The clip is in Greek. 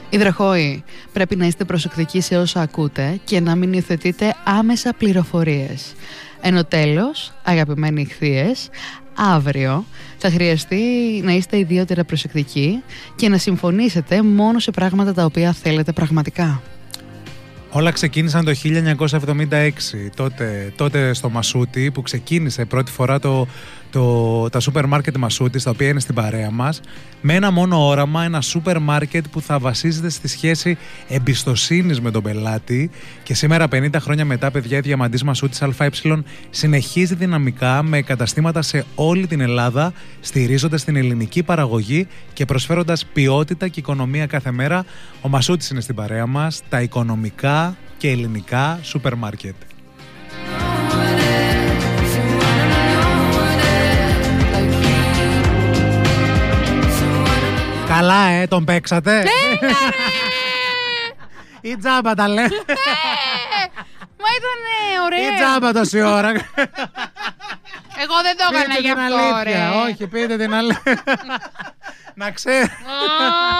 Υδροχόοι, πρέπει να είστε προσεκτικοί σε όσα ακούτε και να μην υιοθετείτε άμεσα πληροφορίες. Ενώ τέλος, αγαπημένοι ιχθύες, αύριο θα χρειαστεί να είστε ιδιαίτερα προσεκτικοί και να συμφωνήσετε μόνο σε πράγματα τα οποία θέλετε πραγματικά. Όλα ξεκίνησαν το 1976, τότε στο Μασούτι, που ξεκίνησε πρώτη φορά τα σούπερ μάρκετ Μασούτι, τα οποία είναι στην παρέα μας, με ένα μόνο όραμα, ένα σούπερ μάρκετ που θα βασίζεται στη σχέση εμπιστοσύνης με τον πελάτη. Και σήμερα, 50 χρόνια μετά, παιδιά, η Διαμαντής Μασούτης ΑΕ συνεχίζει δυναμικά με καταστήματα σε όλη την Ελλάδα, στηρίζοντας την ελληνική παραγωγή και προσφέροντας ποιότητα και οικονομία κάθε μέρα. Ο Μασούτης είναι στην παρέα μας, τα οικονομικά και ελληνικά σούπερ μάρκετ. Καλά, τον παίξατε. Ή τζάμπα τα λέμε. Μα ήταν ωραίο. Ή τζάμπα τόση ώρα. Εγώ δεν το έκανα γι' αυτό, ρε. Όχι, πείτε την αλήθεια. Να ξέρω.